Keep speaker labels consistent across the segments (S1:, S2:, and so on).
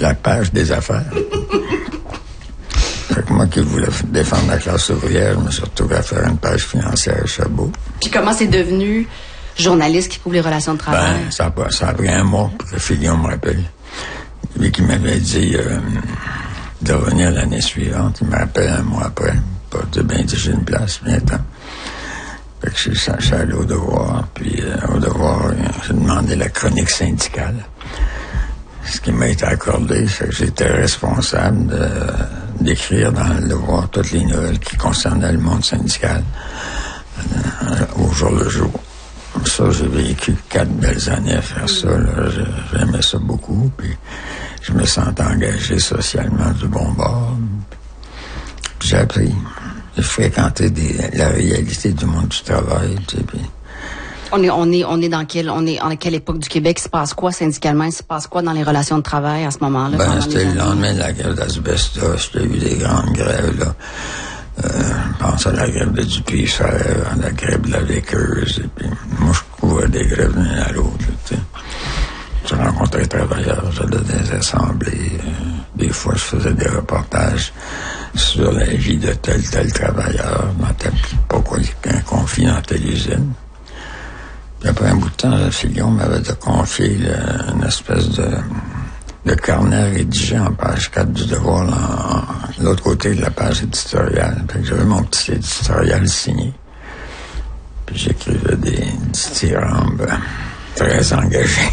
S1: la page des affaires. Fait que moi qui voulais défendre la classe ouvrière, je me suis retrouvé à faire une page financière à Chabot.
S2: Puis comment c'est devenu journaliste qui couvre les relations de travail?
S1: Ben, ça a pris un mois pour que Fillon me rappelle. Lui qui m'avait dit de revenir l'année suivante, il me rappelle un mois après. Pas de bien dit, j'ai une place, bientôt. Fait que je suis allé au Devoir, puis au Devoir, j'ai demandé la chronique syndicale. Ce qui m'a été accordé, c'est que j'étais responsable d'écrire dans le Devoir toutes les nouvelles qui concernaient le monde syndical au jour le jour. Ça, j'ai vécu 4 belles années à faire ça. Là. J'aimais ça beaucoup, puis je me sentais engagé socialement du bon bord. Puis j'ai appris. J'ai fréquenté la réalité du monde du travail, tu sais, puis...
S2: On est dans quelle époque du Québec? Il se passe quoi syndicalement? Il se passe quoi dans les relations de travail à ce moment-là?
S1: Ben, c'était le lendemain de la grève d'asbestos. Il y a eu des grandes grèves, là. Je pense à la grève de Dupuis-Frères, à la grève de la Véqueuse, et puis moi, je couvrais des grèves d'une à l'autre, tu sais. Je rencontrais les travailleurs, j'allais dans des assemblées. Des fois, je faisais des reportages sur la vie de tel travailleur, pourquoi il y a un conflit dans telle usine. Puis après un bout de temps, Fillon m'avait confié une espèce de carnet rédigé en page 4 du Devoir, l'autre côté de la page éditoriale. Fait que j'avais mon petit éditorial signé. Puis j'écrivais des dithyrambes très engagés.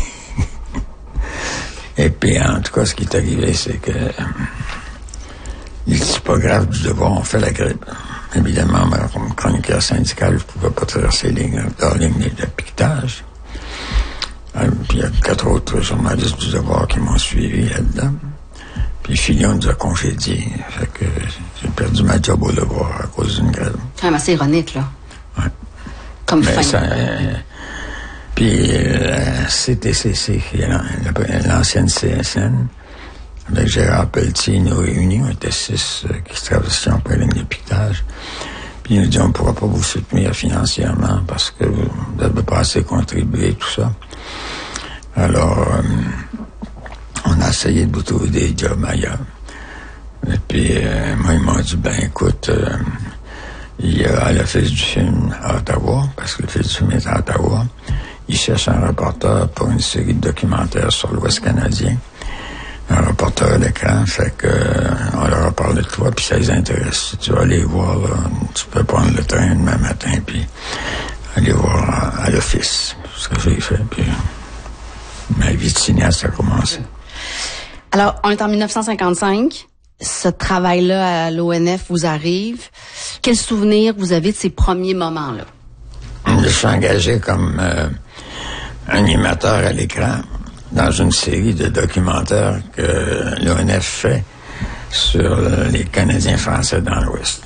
S1: Et puis, en tout cas, ce qui est arrivé, c'est que les typographes du Devoir ont fait la grève. Évidemment, comme chroniqueur syndical, je ne pouvais pas traverser leur ligne de piquetage. Puis il y a 4 autres journalistes du Devoir qui m'ont suivi là-dedans. Puis Fillon nous a congédiés. Fait que j'ai perdu ma job au Devoir à cause d'une grève.
S2: Quand même assez ironique, là.
S1: Ouais.
S2: Comme fin.
S1: Puis la CTCC, qui est l'ancienne CSN, avec Gérard Pelletier, nous réunis, on était 6 qui traversions après la ligne de piquetage. Puis il nous dit, on ne pourra pas vous soutenir financièrement parce que vous n'avez pas assez contribué, tout ça. Alors, on a essayé de vous trouver des jobs ailleurs. Et puis, moi, ils m'ont dit, ben écoute, il y a à l'Office du film à Ottawa, parce que l'Office du film est à Ottawa. Ils cherchent un reporter pour une série de documentaires sur l'Ouest canadien. Un reporter à l'écran, fait que on leur a parlé de toi, puis ça les intéresse. Si tu vas aller voir, là, tu peux prendre le train demain matin, puis aller voir à l'office. Ce que j'ai fait, puis ma vie de cinéaste a commencé.
S2: Alors, on est en 1955. Ce travail-là à l'ONF vous arrive. Quel souvenir vous avez de ces premiers moments-là?
S1: Je suis engagé comme animateur à l'écran dans une série de documentaires que l'ONF fait sur les Canadiens français dans l'Ouest.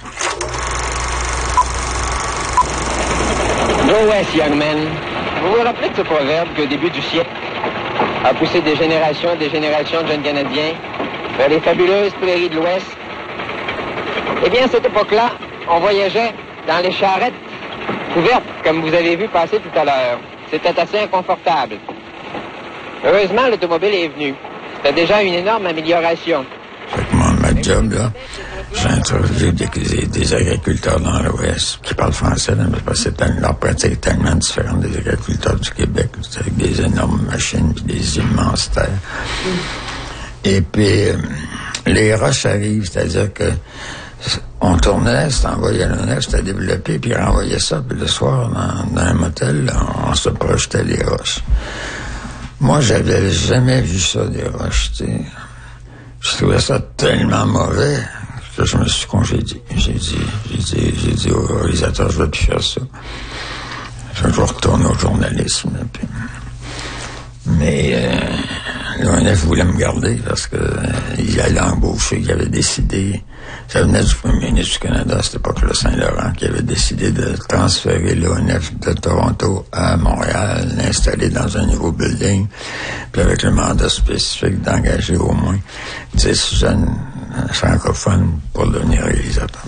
S3: Go West, young men. Vous vous rappelez de ce proverbe qu'au début du siècle a poussé des générations et des générations de jeunes Canadiens vers les fabuleuses prairies de l'Ouest? Eh bien, à cette époque-là, on voyageait dans les charrettes couvertes, comme vous avez vu passer tout à l'heure. C'était assez inconfortable. Heureusement, l'automobile est venue. C'était déjà une énorme amélioration.
S1: Fait que moi, ma job, là, j'ai interviewé des agriculteurs dans l'Ouest qui parlent français, là, mais parce que leur pratique est tellement différente des agriculteurs du Québec. C'est avec des énormes machines puis des immenses terres. Et puis, les roches arrivent, c'est-à-dire que on tournait, c'était envoyé à l'ONF, c'était développé, puis on renvoyait ça, puis le soir, dans un motel, là, on se projetait les roches. Moi, j'avais jamais vu ça, des roches, tu sais. Je trouvais ça tellement mauvais que je me suis congédié. J'ai dit au réalisateur, je ne vais plus faire ça. Je vais retourner au journalisme. Puis. Mais l'ONF voulait me garder parce que il allait embaucher, il avait décidé. Ça venait du premier ministre du Canada à cette époque-là, Saint-Laurent, qui avait décidé de transférer l'ONF de Toronto à Montréal, l'installer dans un nouveau building, puis avec le mandat spécifique d'engager au moins 10 jeunes francophones pour devenir réalisateurs.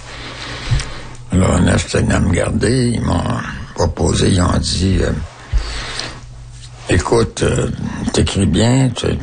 S1: L'ONF tenait à me garder, ils m'ont proposé, ils ont dit écoute, t'écris bien, tu